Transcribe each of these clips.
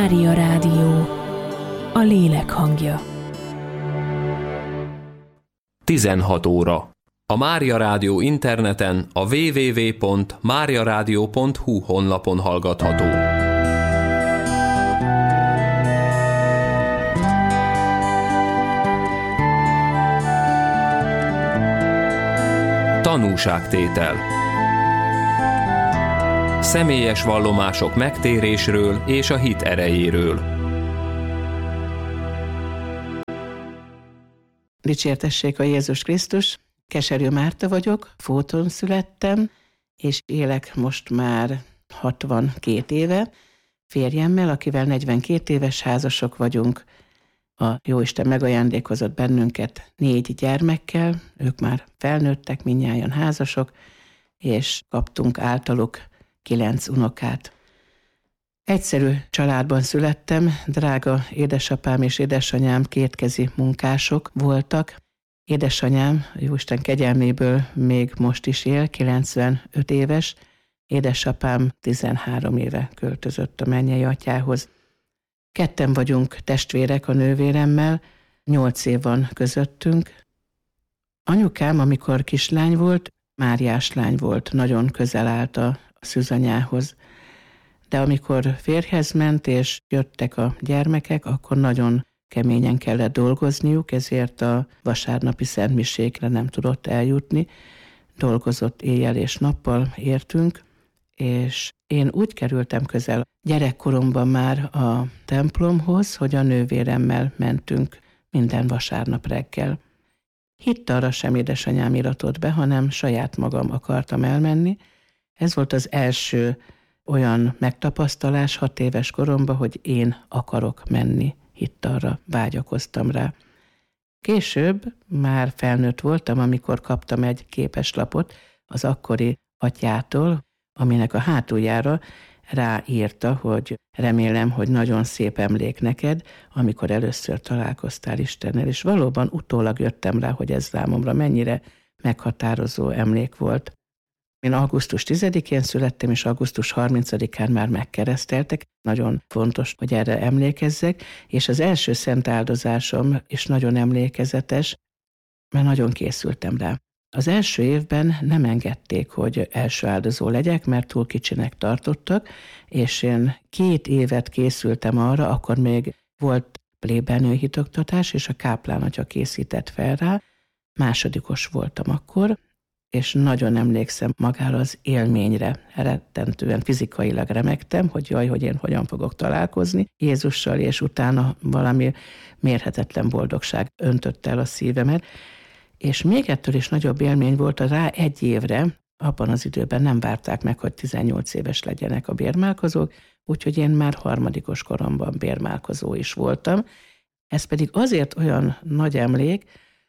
Mária Rádió, a lélek hangja. 16 óra. A Mária Rádió interneten a www.mariaradio.hu honlapon hallgatható. Tanúságtétel. Személyes vallomások megtérésről és a hit erejéről. Dicsértessék a Jézus Krisztus! Keserű Márta vagyok, Fóton születtem, és élek most már 62 éve. Férjemmel, akivel 42 éves házasok vagyunk, a Jóisten megajándékozott bennünket 4 gyermekkel, ők már felnőttek, mindnyájan házasok, és kaptunk általuk 9 unokát. Egyszerű családban születtem, drága édesapám és édesanyám kétkezi munkások voltak. Édesanyám, Jóisten kegyelméből még most is él, 95 éves, édesapám 13 éve költözött a mennyei atyához. Ketten vagyunk testvérek a nővéremmel, 8 év van közöttünk. Anyukám, amikor kislány volt, Máriás lány volt, nagyon közel állt a szűzanyához. De amikor férjhez ment, és jöttek a gyermekek, akkor nagyon keményen kellett dolgozniuk, ezért a vasárnapi szentmisékre nem tudott eljutni. Dolgozott éjjel és nappal értünk, és én úgy kerültem közel gyerekkoromban már a templomhoz, hogy a nővéremmel mentünk minden vasárnap reggel. Hittalra sem édesanyám iratott be, hanem saját magam akartam elmenni. Ez volt az első olyan megtapasztalás 6 éves koromban, hogy én akarok menni hittalra, vágyakoztam rá. Később már felnőtt voltam, amikor kaptam egy képeslapot az akkori atyától, aminek a hátuljára ráírta, hogy remélem, hogy nagyon szép emlék neked, amikor először találkoztál Istennel, és valóban utólag jöttem rá, hogy ez számomra mennyire meghatározó emlék volt. Én augusztus 10-én születtem, és augusztus 30-án már megkereszteltek. Nagyon fontos, hogy erre emlékezzek, és az első szent áldozásom is nagyon emlékezetes, mert nagyon készültem rá. Az első évben nem engedték, hogy első áldozó legyek, mert túl kicsinek tartottak, és én 2 évet készültem arra, akkor még volt plébelnőhitoktatás, és a káplán atya készített fel rá. Másodikos voltam akkor, és nagyon emlékszem magára az élményre. Rettentően fizikailag remegtem, hogy jaj, hogy én hogyan fogok találkozni Jézussal, és utána valami mérhetetlen boldogság öntötte el a szívemet. És még ettől is nagyobb élmény volt, rá 1 évre, abban az időben nem várták meg, hogy 18 éves legyenek a bérmálkozók, úgyhogy én már 3. koromban bérmálkozó is voltam. Ez pedig azért olyan nagy emlék,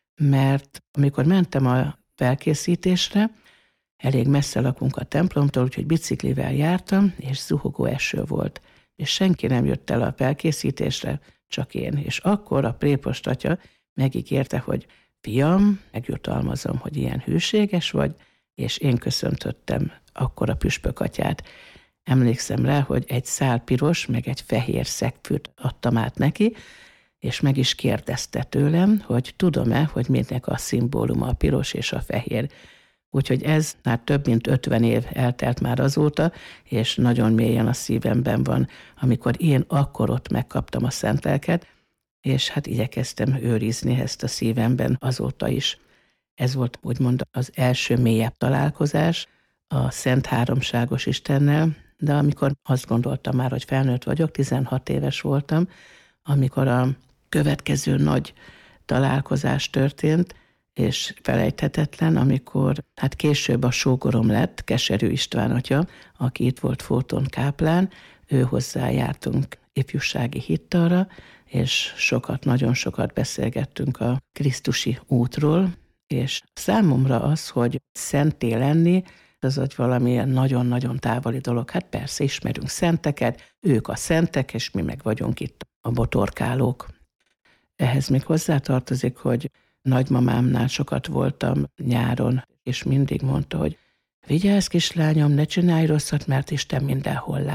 mert amikor mentem a felkészítésre, elég messze lakunk a templomtól, úgyhogy biciklivel jártam, és zuhogó eső volt. És senki nem jött el a felkészítésre, csak én. És akkor a prépost atya megígérte, hogy fiam, megjutalmazom, hogy ilyen hűséges vagy, és én köszöntöttem akkor a püspök atyát. Emlékszem rá, hogy egy szál piros, meg egy fehér szegfűt adtam át neki, és meg is kérdezte tőlem, hogy tudom-e, hogy mindnek a szimbóluma a piros és a fehér. Úgyhogy ez már több mint 50 év eltelt már azóta, és nagyon mélyen a szívemben van, amikor én akkor ott megkaptam a szent lelket, és hát igyekeztem őrizni ezt a szívemben azóta is. Ez volt úgymond az első mélyebb találkozás a Szent Háromságos Istennel, de amikor azt gondoltam már, hogy felnőtt vagyok, 16 éves voltam, amikor a következő nagy találkozás történt, és felejthetetlen, amikor hát később a sógorom lett, Keserű István atya, aki itt volt Fóton káplán, ő hozzájártunk ifjúsági hittalra, és nagyon sokat beszélgettünk a krisztusi útról, és számomra az, hogy szenté lenni, az egy valamilyen nagyon-nagyon távoli dolog. Hát persze ismerünk szenteket, ők a szentek, és mi meg vagyunk itt a botorkálók. Ehhez még hozzátartozik, hogy nagymamámnál sokat voltam nyáron, és mindig mondta, hogy vigyázz kislányom, ne csinálj rosszat, mert Isten mindenhol lát.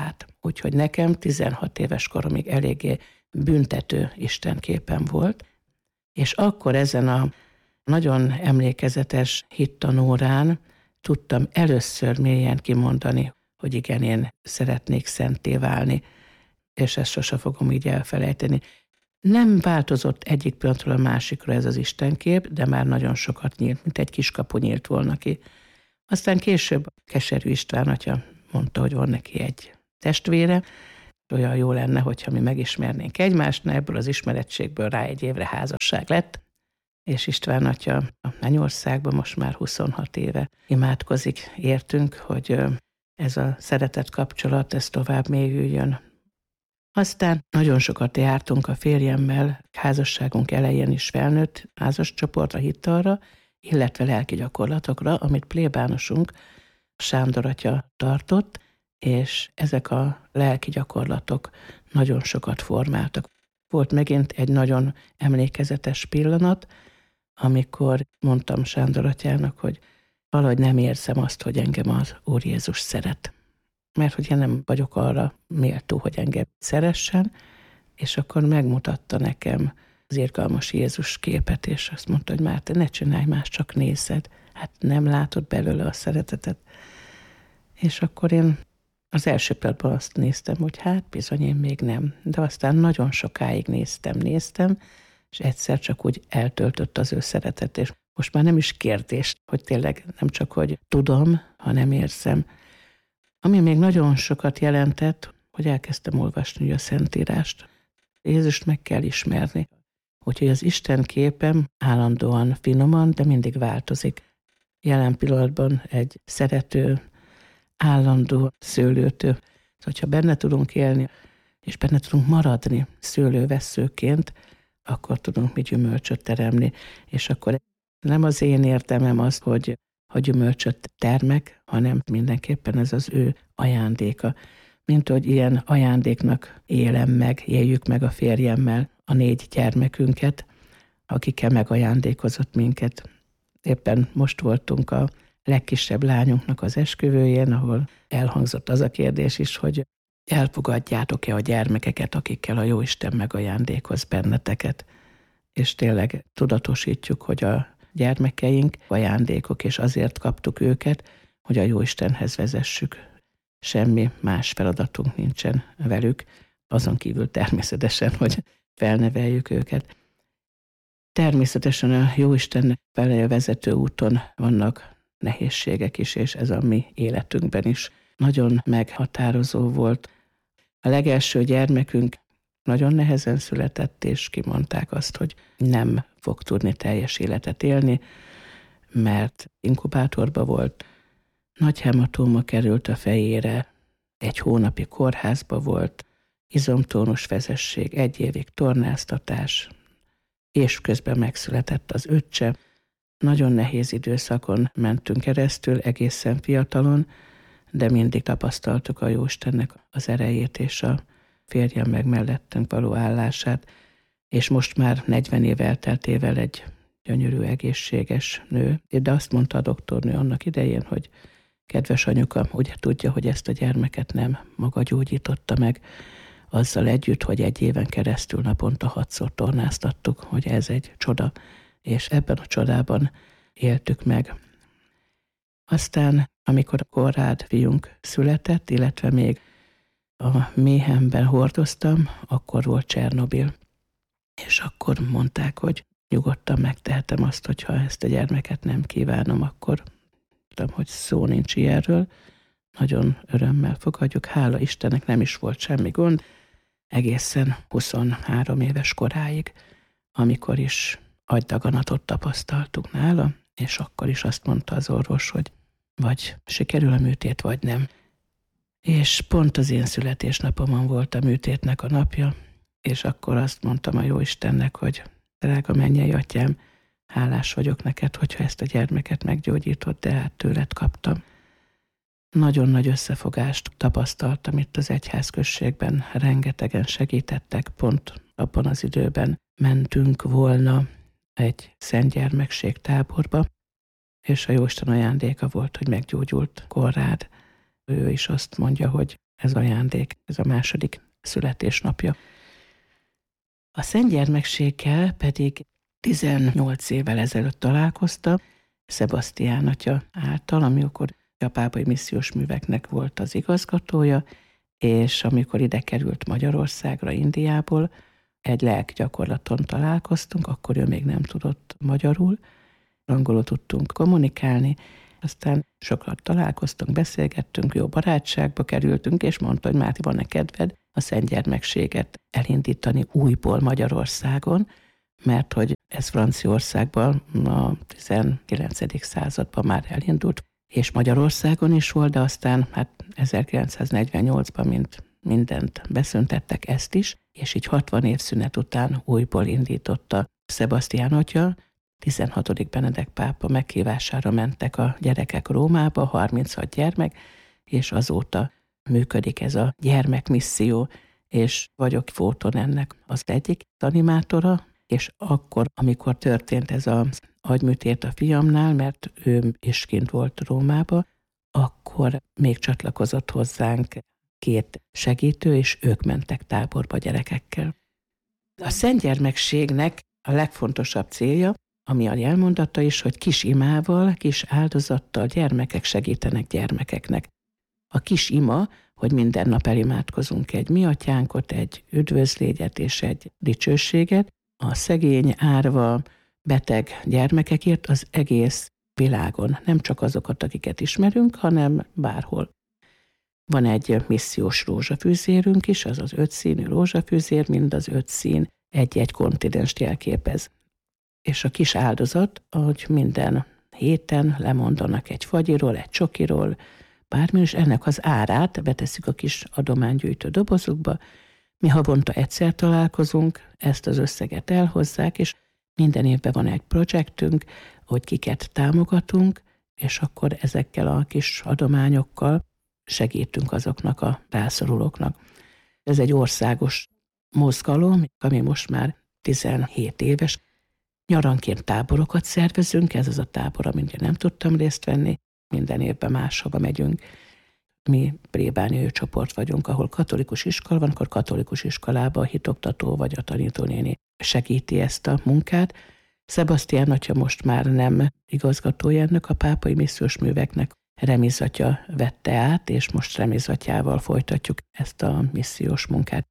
Úgyhogy nekem 16 éves koromig eléggé büntető istenképem volt, és akkor ezen a nagyon emlékezetes hittanórán tudtam először mélyen kimondani, hogy igen, én szeretnék szentté válni, és ezt sose fogom így elfelejteni. Nem változott egyik pillanatról a másikra ez az istenkép, de már nagyon sokat nyílt, mint egy kiskapu nyílt volna ki. Aztán később Keserű István atya mondta, hogy van neki egy testvére, olyan jó lenne, hogyha mi megismernénk egymást, ebből az ismerettségből rá egy évre házasság lett, és István atya a Mennyországban most már 26 éve imádkozik értünk, hogy ez a szeretet kapcsolat, ez tovább mélyüljön. Aztán nagyon sokat jártunk a férjemmel, házasságunk elején is felnőtt házas csoportra, hittalra, illetve lelki gyakorlatokra, amit plébánosunk Sándor atya tartott, és ezek a lelki gyakorlatok nagyon sokat formáltak. Volt megint egy nagyon emlékezetes pillanat, amikor mondtam Sándor atyának, hogy valahogy nem érzem azt, hogy engem az Úr Jézus szeret. Mert hogy én nem vagyok arra méltó, hogy engem szeressen, és akkor megmutatta nekem az irgalmas Jézus képet, és azt mondta, hogy Márta, ne csinálj más, csak nézed. Hát nem látod belőle a szeretetet. És akkor én az első pillanatban azt néztem, hogy hát bizony én még nem. De aztán nagyon sokáig néztem, és egyszer csak úgy eltöltött az ő szeretet, és most már nem is kérdés, hogy tényleg nem csak, hogy tudom, hanem érzem. Ami még nagyon sokat jelentett, hogy elkezdtem olvasni a Szentírást. Jézust meg kell ismerni. Úgyhogy az Isten képem állandóan finoman, de mindig változik. Jelen pillanatban egy szerető, állandó szőlőtő. Hogyha benne tudunk élni, és benne tudunk maradni szőlővesszőként, akkor tudunk mi gyümölcsöt teremni. És akkor nem az én érdemem az, hogy a gyümölcsöt termek, hanem mindenképpen ez az ő ajándéka. Mint hogy ilyen ajándéknak éljük meg a férjemmel a 4 gyermekünket, akikkel megajándékozott minket. Éppen most voltunk a legkisebb lányunknak az esküvőjén, ahol elhangzott az a kérdés is, hogy elfogadjátok-e a gyermekeket, akikkel a Jóisten megajándékoz benneteket. És tényleg tudatosítjuk, hogy a gyermekeink ajándékok, és azért kaptuk őket, hogy a Jóistenhez vezessük. Semmi más feladatunk nincsen velük, azon kívül természetesen, hogy felneveljük őket. Természetesen a Jóisten felé vezető úton vannak nehézségek is, és ez a mi életünkben is nagyon meghatározó volt. A legelső gyermekünk nagyon nehezen született, és kimondták azt, hogy nem fog tudni teljes életet élni, mert inkubátorba volt, nagy hematóma került a fejére, 1 hónapi kórházba volt, izomtónus vezesség, 1 évig tornáztatás, és közben megszületett az öccse. Nagyon nehéz időszakon mentünk keresztül, egészen fiatalon, de mindig tapasztaltuk a Jóistennek az erejét és a férjem meg mellettünk való állását, és most már 40 év elteltével egy gyönyörű, egészséges nő. De azt mondta a doktornő annak idején, hogy kedves anyuka, ugye tudja, hogy ezt a gyermeket nem maga gyógyította meg, azzal együtt, hogy 1 éven keresztül naponta 6-szor tornáztattuk, hogy ez egy csoda, és ebben a csodában éltük meg. Aztán, amikor a Konrád fiunk született, illetve még a méhemben hordoztam, akkor volt Csernobil. És akkor mondták, hogy nyugodtan megtehetem azt, hogyha ezt a gyermeket nem kívánom, akkor tudom, hogy szó nincs ilyenről. Nagyon örömmel fogadjuk, hála Istennek nem is volt semmi gond, egészen 23 éves koráig, amikor is agydaganatot tapasztaltuk nála, és akkor is azt mondta az orvos, hogy vagy sikerül a műtét, vagy nem. És pont az én születésnapomon volt a műtétnek a napja, és akkor azt mondtam a Jóistennek, hogy drága mennyei atyám, hálás vagyok neked, hogyha ezt a gyermeket meggyógyított, de hát tőled kaptam. Nagyon nagy összefogást tapasztaltam itt az egyházközségben, rengetegen segítettek, pont abban az időben mentünk volna egy szentgyermekség táborba, és a Jóisten ajándéka volt, hogy meggyógyult Konrád. Ő is azt mondja, hogy ez ajándék, ez a második születésnapja. A szentgyermekséggel pedig 18 évvel ezelőtt találkoztam, Sebastián atya által, amikor a pápai missziós műveknek volt az igazgatója, és amikor ide került Magyarországra, Indiából, egy lelkgyakorlaton találkoztunk, akkor ő még nem tudott magyarul, angolul tudtunk kommunikálni, aztán sokat találkoztunk, beszélgettünk, jó barátságba kerültünk, és mondta, hogy Máté, van-e kedved a szentgyermekséget elindítani újból Magyarországon, mert hogy ez Franciaországban a 19. században már elindult, és Magyarországon is volt, de aztán 1948-ban mindent beszüntettek, ezt is, és így 60 év szünet után újból indította Sebastián atya. 16. Benedek pápa meghívására mentek a gyerekek Rómába, 36 gyermek, és azóta működik ez a gyermekmisszió, és vagyok Fóton ennek az egyik animátora, és akkor, amikor történt ez az agyműtét a fiamnál, mert ő is kint volt Rómába, akkor még csatlakozott hozzánk 2 segítő, és ők mentek táborba gyerekekkel. A szentgyermekségnek a legfontosabb célja, ami a jelmondata is, hogy kis imával, kis áldozattal gyermekek segítenek gyermekeknek. A kis ima, hogy minden nap elimádkozunk egy mi atyánkot, egy üdvözlégyet és egy dicsőséget, a szegény, árva, beteg gyermekekért az egész világon, nem csak azokat, akiket ismerünk, hanem bárhol. Van egy missziós rózsafűzérünk is, az 5 színű rózsafűzér, mind az 5 szín egy-egy kontinenst jelképez. És a kis áldozat, hogy minden héten lemondanak egy fagyiról, egy csokiról, bármi, és ennek az árát betesszük a kis adománygyűjtő dobozukba. Mi havonta egyszer találkozunk, ezt az összeget elhozzák, és minden évben van egy projektünk, hogy kiket támogatunk, és akkor ezekkel a kis adományokkal segítünk azoknak a rászorulóknak. Ez egy országos mozgalom, ami most már 17 éves. Nyaranként táborokat szervezünk, ez az a tábor, amin nem tudtam részt venni, minden évben máshova megyünk. Mi plébániai csoport vagyunk, ahol katolikus iskola van, akkor katolikus iskolában a hitoktató vagy a tanítónéni segíti ezt a munkát. Sebastián atya most már nem igazgatója ennek a pápai missziós műveknek, Remiz atya vette át, és most Remiz atyával folytatjuk ezt a missziós munkát.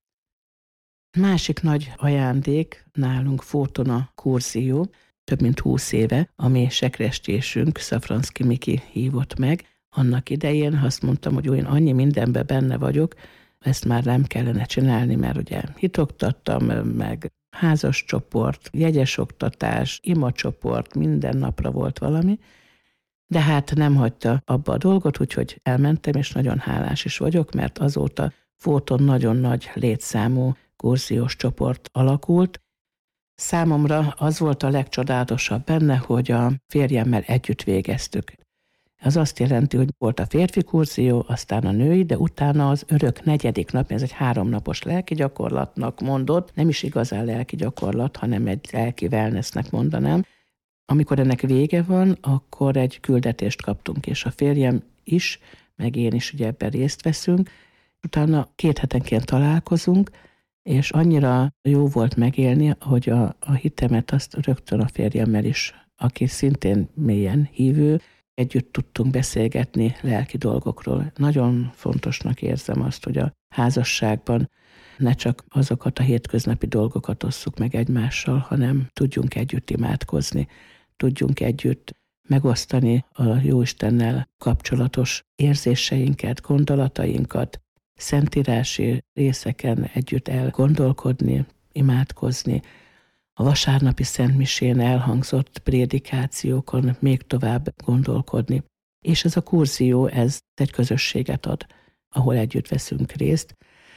Másik nagy ajándék nálunk Fóton a kurzió, több mint 20 éve, a mi sekrestésünk, Szafranszky Miki hívott meg. Annak idején azt mondtam, hogy én annyi mindenben benne vagyok, ezt már nem kellene csinálni, mert ugye hitoktattam, meg házas csoport, jegyes oktatás, imacsoport, minden napra volt valami, de hát nem hagyta abba a dolgot, úgyhogy elmentem, és nagyon hálás is vagyok, mert azóta Fóton nagyon nagy létszámú kurziós csoport alakult. Számomra az volt a legcsodálatosabb benne, hogy a férjemmel együtt végeztük. Ez azt jelenti, hogy volt a férfi kurzió, aztán a női, de utána az örök 4. nap, ez egy 3 napos lelki gyakorlatnak mondott, nem is igazán lelki gyakorlat, hanem egy lelki wellnessnek mondanám. Amikor ennek vége van, akkor egy küldetést kaptunk, és a férjem is, meg én is ugye ebben részt veszünk. Utána 2 hetenként találkozunk, és annyira jó volt megélni, hogy a hitemet azt rögtön a férjemmel is, aki szintén mélyen hívő, együtt tudtunk beszélgetni lelki dolgokról. Nagyon fontosnak érzem azt, hogy a házasságban ne csak azokat a hétköznapi dolgokat osszuk meg egymással, hanem tudjunk együtt imádkozni, tudjunk együtt megosztani a Jóistennel kapcsolatos érzéseinket, gondolatainkat, szentírási részeken együtt elgondolkodni, imádkozni, a vasárnapi szentmisén elhangzott prédikációkon még tovább gondolkodni. És ez a kurzió, ez egy közösséget ad, ahol együtt veszünk részt.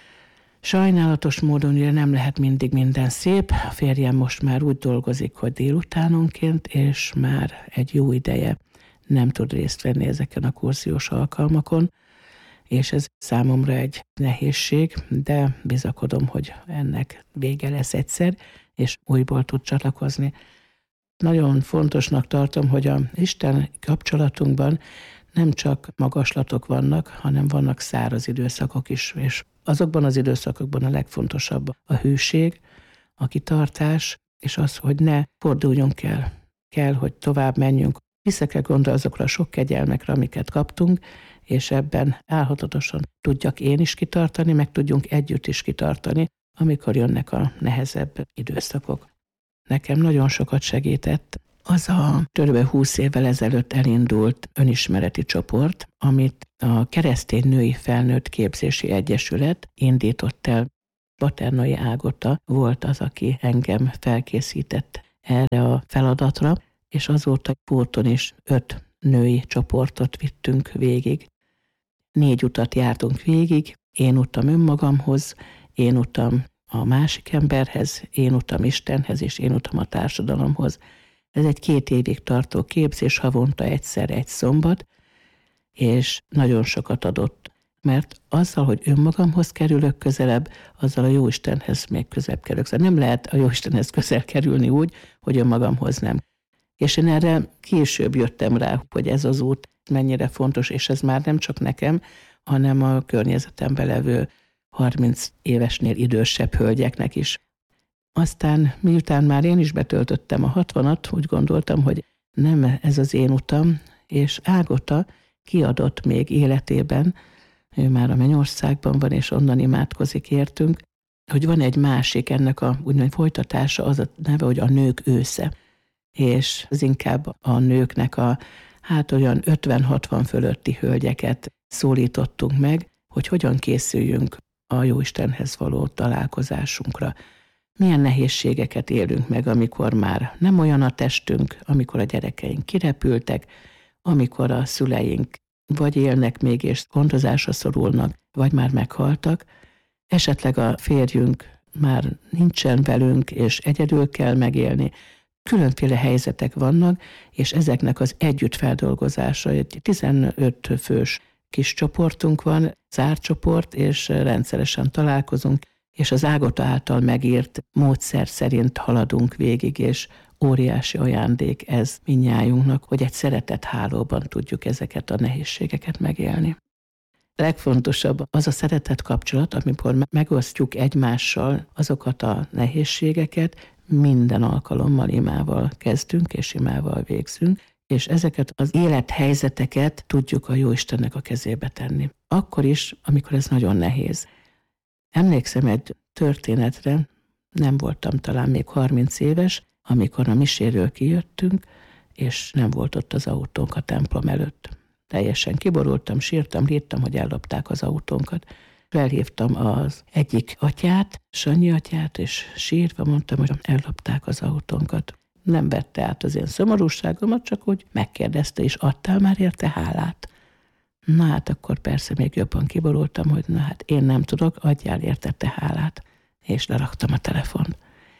Sajnálatos módon ugye nem lehet mindig minden szép. A férjem most már úgy dolgozik, hogy délutánonként, és már egy jó ideje nem tud részt venni ezeken a kurziós alkalmakon, és ez számomra egy nehézség, de bizakodom, hogy ennek vége lesz egyszer, és újból tud csatlakozni. Nagyon fontosnak tartom, hogy a Isten kapcsolatunkban nem csak magaslatok vannak, hanem vannak száraz időszakok is, és azokban az időszakokban a legfontosabb a hűség, a kitartás, és az, hogy ne forduljunk el. Kell, hogy tovább menjünk. Vissza kell gondolni azokra a sok kegyelmekre, amiket kaptunk, és ebben álhatatosan tudjak én is kitartani, meg tudjunk együtt is kitartani, amikor jönnek a nehezebb időszakok. Nekem nagyon sokat segített az a kb. 20 évvel ezelőtt elindult önismereti csoport, amit a Keresztény Női Felnőtt Képzési Egyesület indított el. Paternai Ágota volt az, aki engem felkészített erre a feladatra, és azóta Póton is 5 női csoportot vittünk végig. 4 utat jártunk végig, én utam önmagamhoz, én utam a másik emberhez, én utam Istenhez, és én utam a társadalomhoz. Ez egy 2 évig tartó képzés, havonta egyszer egy szombat, és nagyon sokat adott. Mert azzal, hogy önmagamhoz kerülök közelebb, azzal a Jóistenhez még közelebb kerülök. Szóval nem lehet a Jóistenhez közel kerülni úgy, hogy önmagamhoz nem. És én erre később jöttem rá, hogy ez az út mennyire fontos, és ez már nem csak nekem, hanem a környezetemben levő 30 évesnél idősebb hölgyeknek is. Aztán miután már én is betöltöttem a 60-at, úgy gondoltam, hogy nem ez az én utam, és Ágota kiadott még életében, ő már a Mennyországban van, és onnan imádkozik értünk, hogy van egy másik, ennek a úgymond folytatása, az a neve, hogy a Nők ősze. És az inkább a nőknek olyan 50-60 fölötti hölgyeket szólítottunk meg, hogy hogyan készüljünk a Jóistenhez való találkozásunkra. Milyen nehézségeket élünk meg, amikor már nem olyan a testünk, amikor a gyerekeink kirepültek, amikor a szüleink vagy élnek még és gondozásra szorulnak, vagy már meghaltak, esetleg a férjünk már nincsen velünk, és egyedül kell megélni. Különféle helyzetek vannak, és ezeknek az együttfeldolgozása, egy 15 fős kis csoportunk van, zárt csoport, és rendszeresen találkozunk, és az Ágota által megírt módszer szerint haladunk végig, és óriási ajándék ez mindnyájunknak, hogy egy szeretethálóban tudjuk ezeket a nehézségeket megélni. A legfontosabb az a szeretet kapcsolat, amikor megosztjuk egymással azokat a nehézségeket, minden alkalommal imával kezdünk, és imával végzünk, és ezeket az élethelyzeteket tudjuk a Jóistennek a kezébe tenni. Akkor is, amikor ez nagyon nehéz. Emlékszem egy történetre, nem voltam talán még 30 éves, amikor a miséről kijöttünk, és nem volt ott az autónk a templom előtt. Teljesen kiborultam, sírtam, lírtam, hogy ellopták az autónkat. Felhívtam az egyik atyát, Sanyi atyát, és sírva mondtam, hogy ellopták az autónkat. Nem vette át az én szomorúságomat, csak úgy megkérdezte, és adtál már érte hálát? Na hát akkor persze még jobban kiborultam, hogy na hát én nem tudok, adjál érte te hálát. És leraktam a telefont.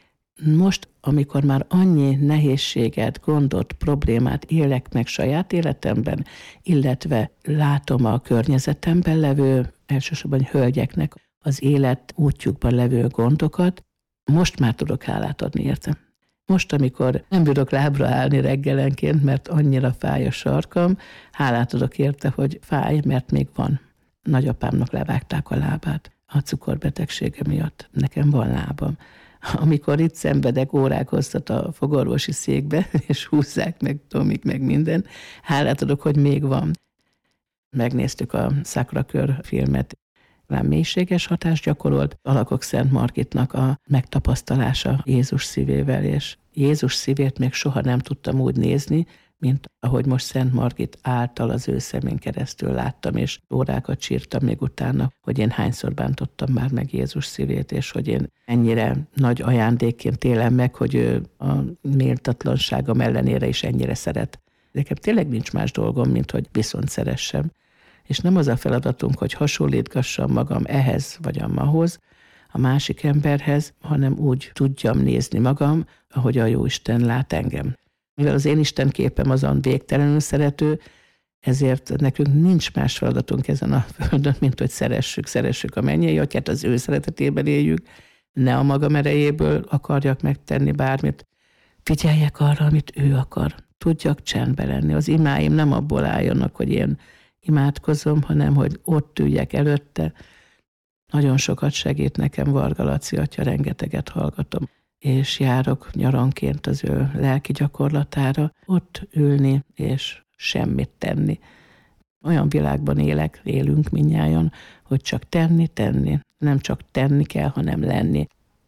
Most, amikor már annyi nehézséget, gondot, problémát élek meg saját életemben, illetve látom a környezetemben levő, elsősorban hölgyeknek az élet útjukban levő gondokat, most már tudok hálát adni érte. Most, amikor nem bírok lábra állni reggelenként, mert annyira fáj a sarkam, hálát adok érte, hogy fáj, mert még van. Nagyapámnak levágták a lábát a cukorbetegsége miatt. Nekem van lábam. Amikor itt szenvedek órák hosszat a fogorvosi székbe, és húzzák meg Tomik, meg minden, hálát adok, hogy még van. Megnéztük a Sacré-Cœur filmet, rám mélységes hatást gyakorolt Alakok Szent Margitnak a megtapasztalása Jézus szívével, és Jézus szívét még soha nem tudtam úgy nézni, mint ahogy most Szent Margit által az ő szemén keresztül láttam, és órákat sírtam még utána, hogy én hányszor bántottam már meg Jézus szívét, és hogy én ennyire nagy ajándékként élem meg, hogy ő a méltatlanságom ellenére is ennyire szeret. Nekem tényleg nincs más dolgom, mint hogy viszont szeressem. És nem az a feladatunk, hogy hasonlítgassam magam ehhez vagy ammahoz, a másik emberhez, hanem úgy tudjam nézni magam, ahogy a Jóisten lát engem. Mivel az én Isten képem azon végtelenül szerető, ezért nekünk nincs más feladatunk ezen a földön, mint hogy szeressük a mennyei atyát, az ő szeretetében éljük, ne a magam erejéből akarjak megtenni bármit. Figyeljek arra, amit ő akar. Tudjak csendben lenni. Az imáim nem abból álljanak, hogy én imádkozom, hanem hogy ott üljek előtte. Nagyon sokat segít nekem Varga Laci atya, rengeteget hallgatom, és járok nyaranként az ő lelki gyakorlatára, ott ülni és semmit tenni. Olyan világban élünk mindnyájan, hogy csak tenni, nem csak tenni kell, hanem lenni.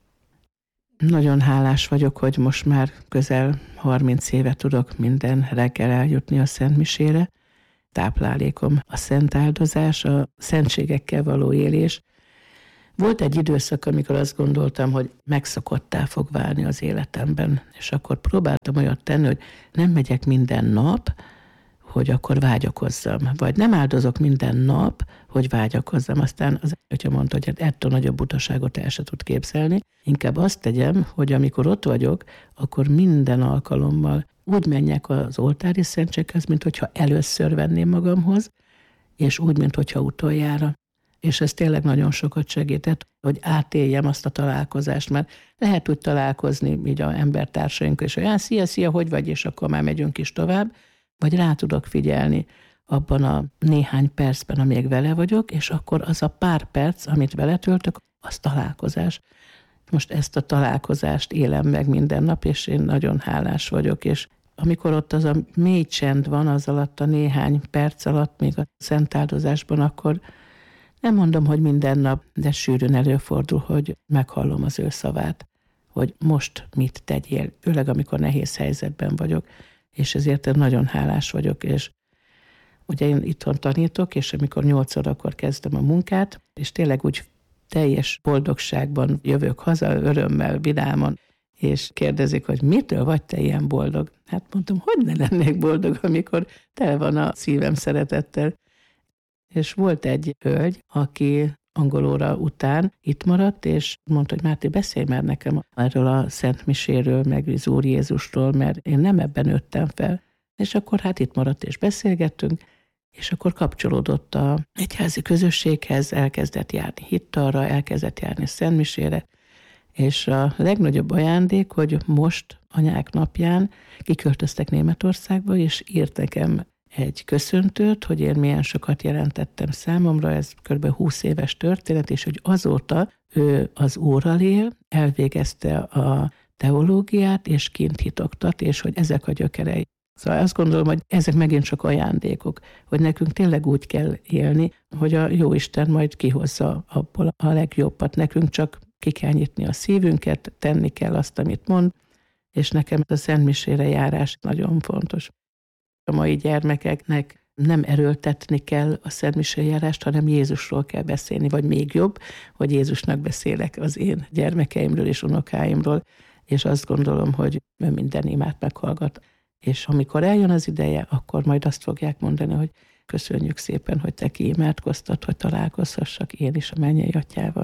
Nagyon hálás vagyok, hogy most már közel 30 éve tudok minden reggel eljutni a szentmisére. Táplálékom a szent áldozás, a szentségekkel való élés. Volt egy időszak, amikor azt gondoltam, hogy megszokottá fog válni az életemben, és akkor próbáltam olyat tenni, hogy nem megyek minden nap, hogy akkor vágyakozzam, vagy nem áldozok minden nap, hogy vágyakozzam. Aztán az atya mondta, hogy ettől nagyobb butaságot el se tud képzelni. Inkább azt tegyem, hogy amikor ott vagyok, akkor minden alkalommal úgy menjek az oltári szentséghez, mint hogyha először venném magamhoz, és úgy, mint hogyha utoljára. És ez tényleg nagyon sokat segített, hogy átéljem azt a találkozást, mert lehet úgy találkozni így a embertársainkkal, és hogy szia, hogy vagy, és akkor már megyünk is tovább, vagy rá tudok figyelni abban a néhány percben, amíg vele vagyok, és akkor az a pár perc, amit vele töltök, az találkozás. Most ezt a találkozást élem meg minden nap, és én nagyon hálás vagyok, és amikor ott az a mély csend van, az alatt a néhány perc alatt, még a szentáldozásban, akkor nem mondom, hogy minden nap, de sűrűn előfordul, hogy meghallom az ő szavát, hogy most mit tegyél, főleg amikor nehéz helyzetben vagyok, és ezért én nagyon hálás vagyok, és ugye én itthon tanítok, és amikor 8 órakor kezdem a munkát, és tényleg úgy teljes boldogságban jövök haza, örömmel, vidáman, és kérdezik, hogy mitől vagy te ilyen boldog? Hát mondtam, hogy ne lennék boldog, amikor tele van a szívem szeretettel. És volt egy hölgy, aki angol óra után itt maradt, és mondta, hogy Máté, beszélj már nekem erről a Szent Miséről, meg az Úr Jézusról, mert én nem ebben nőttem fel. És akkor hát itt maradt, és beszélgettünk, és akkor kapcsolódott a egyházi közösséghez, elkezdett járni hittalra, elkezdett járni Szent Misére, és a legnagyobb ajándék, hogy most anyák napján kiköltöztek Németországba, és írt nekem egy köszöntőt, hogy én milyen sokat jelentettem számomra, ez kb. 20 éves történet, és hogy azóta ő az Úrral él, elvégezte a teológiát, és kint hitoktat, és hogy ezek a gyökerei. Szóval azt gondolom, hogy ezek megint csak ajándékok, hogy nekünk tényleg úgy kell élni, hogy a Jóisten majd kihozza abból a legjobbat. Nekünk csak ki kell nyitni a szívünket, tenni kell azt, amit mond, és nekem a Szent Misére járás nagyon fontos. A mai gyermekeknek nem erőltetni kell a Szent Misére járást, hanem Jézusról kell beszélni, vagy még jobb, hogy Jézusnak beszélek az én gyermekeimről és unokáimról, és azt gondolom, hogy ő minden imát meghallgat. És amikor eljön az ideje, akkor majd azt fogják mondani, hogy köszönjük szépen, hogy te kiimádkoztad, hogy találkozhassak én is a mennyei atyával.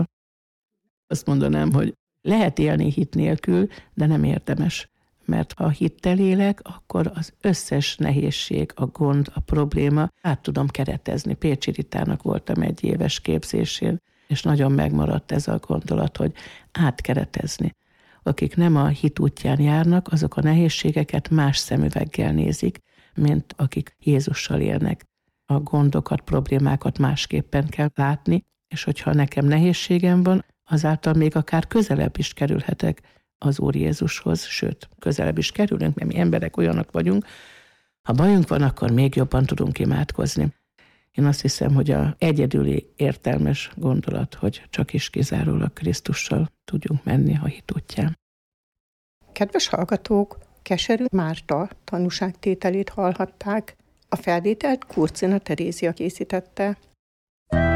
Azt mondanám, hogy lehet élni hit nélkül, de nem érdemes. Mert ha hittel élek, akkor az összes nehézség, a gond, a probléma át tudom keretezni. Pécsi Ritának voltam egy éves képzésén, és nagyon megmaradt ez a gondolat, hogy átkeretezni. Akik nem a hit útján járnak, azok a nehézségeket más szemüveggel nézik, mint akik Jézussal élnek. A gondokat, problémákat másképpen kell látni, és hogyha nekem nehézségem van, azáltal még akár közelebb is kerülhetek az Úr Jézushoz, sőt, közelebb is kerülünk, mert mi emberek olyanok vagyunk. Ha bajunk van, akkor még jobban tudunk imádkozni. Én azt hiszem, hogy az egyedüli értelmes gondolat, hogy csak is kizárólag Krisztussal tudjunk menni a hit útján. Kedves hallgatók, Keserű Márta tanúságtételét hallhatták. A felvételt Kurcina Terézia készítette.